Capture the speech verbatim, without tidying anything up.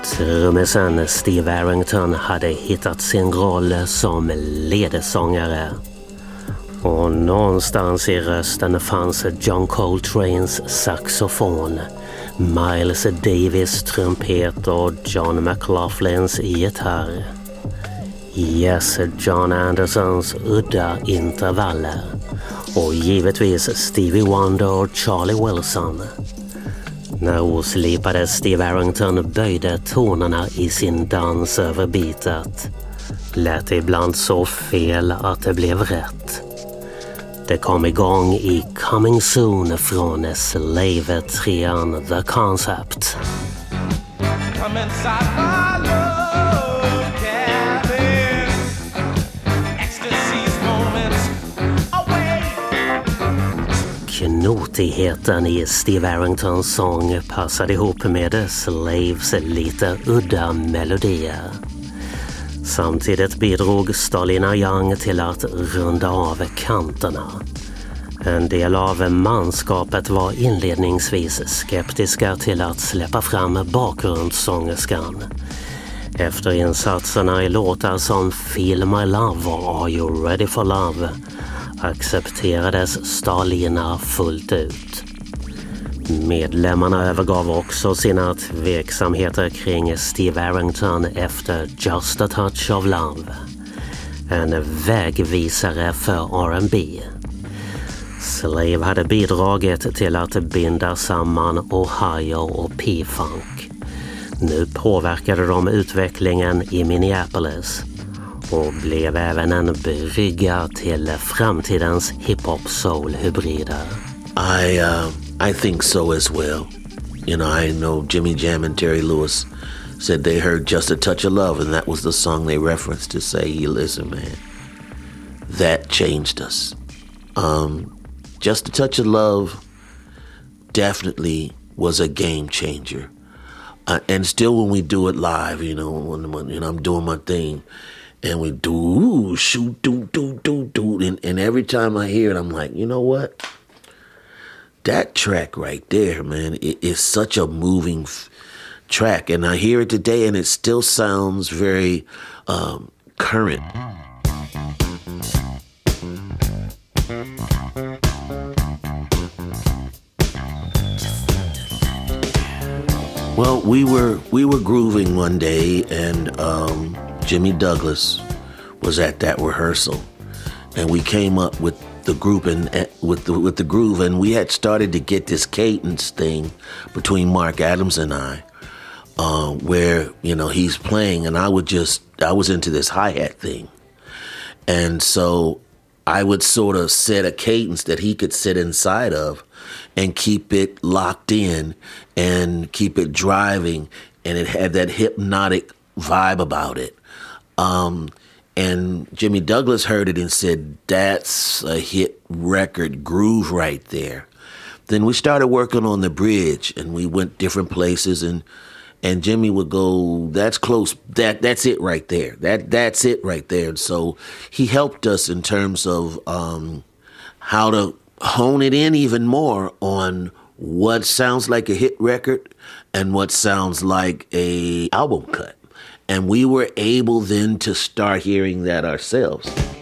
Trummisen Steve Arrington hade hittat sin roll som ledsångare. Och någonstans i rösten fanns John Coltranes saxofon, Miles Davis trumpet och John McLaughlins gitarr. Yes, John Andersons udda intervaller och givetvis Stevie Wonder och Charlie Wilson. När oslipade Steve Arrington böjde tonerna i sin dans över bitet lät det ibland så fel att det blev rätt. Det kom igång i Coming Soon från Slave-trean The Concept. Come inside my love cabin. Ecstasy's moments away. Knotigheten i Steve Arringtons sång passade ihop med Slaves lite udda melodier. Samtidigt bidrog Starlina Young till att runda av kanterna. En del av manskapet var inledningsvis skeptiska till att släppa fram bakgrundssångerskan. Efter insatserna i låtar som Feel My Love och Are You Ready For Love accepterades Starlina fullt ut. Medlemmarna övergav också sina tveksamheter kring Steve Arrington efter Just a Touch of Love, en vägvisare för R and B. Slave hade bidragit till att binda samman Ohio och P-funk. Nu påverkade de utvecklingen i Minneapolis och blev även en brygga till framtidens hip-hop-soul-hybrider. I, uh, I think so as well. You know, I know Jimmy Jam and Terry Lewis said they heard Just a Touch of Love, and that was the song they referenced to say, "You listen, man, that changed us." Um, Just a Touch of Love definitely was a game changer. Uh, and still when we do it live, you know, when, when you know, I'm doing my thing, and we do, shoot, do, do, do, do, and, and every time I hear it, I'm like, you know what? That track right there, man, it is such a moving f- track. And I hear it today and it still sounds very um, current. Well, we were we were grooving one day, and um, Jimmy Douglas was at that rehearsal, and we came up with the group and uh, with the with the groove, and we had started to get this cadence thing between Mark Adams and I, uh, where you know he's playing, and I would just I was into this hi-hat thing, and so I would sort of set a cadence that he could sit inside of and keep it locked in and keep it driving, and it had that hypnotic vibe about it. Um, and Jimmy Douglas heard it and said, "That's a hit record groove right there." Then we started working on the bridge, and we went different places, and and Jimmy would go, "That's close. That that's it right there. That that's it right there." And so he helped us in terms of um, how to hone it in even more on what sounds like a hit record and what sounds like a album cut. And we were able then to start hearing that ourselves.